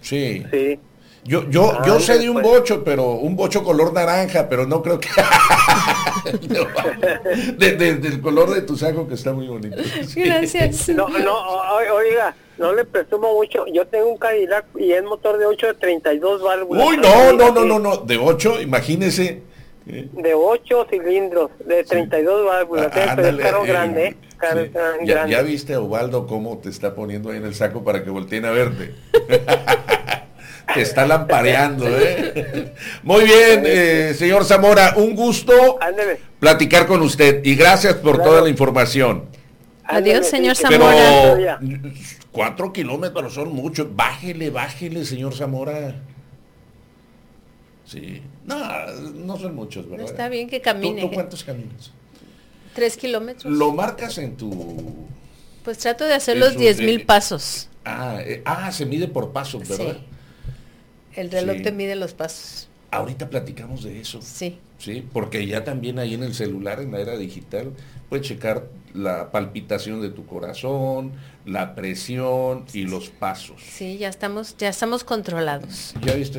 Sí. Sí. Yo sé de un bocho, pero un bocho color naranja, pero no creo que no, del color de tu saco, que está muy bonito. Sí. Gracias. No, oiga, no le presumo mucho. Yo tengo un Cadillac y es motor de 8 de 32 válvulas. Uy, no, de 8, imagínese. De 8 cilindros, de 32 válvulas, pero es carro grande, sí. grande. ¿Ya viste a Ubaldo cómo te está poniendo ahí en el saco para que volteen a verte? Te está lampareando, ¿eh? Muy bien, señor Zamora, un gusto platicar con usted y gracias por toda la información. Adiós, señor Pero Zamora. 4 kilómetros son muchos. Bájele, señor Zamora. Sí. No son muchos, ¿verdad? Está bien que camine. ¿Tú cuántos caminas? 3 kilómetros. Lo marcas en tu... Pues trato de hacer los 10,000 pasos. Se mide por pasos, ¿verdad? Sí. El reloj te mide los pasos. Ahorita platicamos de eso. Sí. Sí, porque ya también ahí en el celular, en la era digital, puedes checar la palpitación de tu corazón, la presión y los pasos. Sí, ya estamos controlados. ¿Ya viste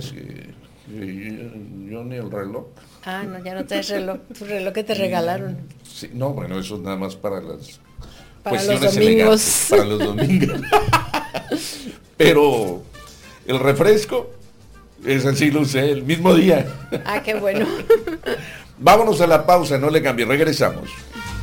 yo ni el reloj? No, ya no traes reloj. Tu reloj que te regalaron. Sí, no, bueno, eso es nada más para las cuestiones elegantes, para los domingos. Pero el refresco es así, lo usé el mismo día. Qué bueno. Vámonos a la pausa, no le cambie, regresamos.